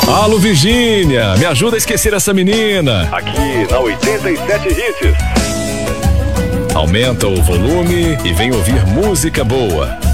Alô, Virgínia, me ajuda a esquecer essa menina. Aqui na 87 Hits. Aumenta o volume e vem ouvir música boa.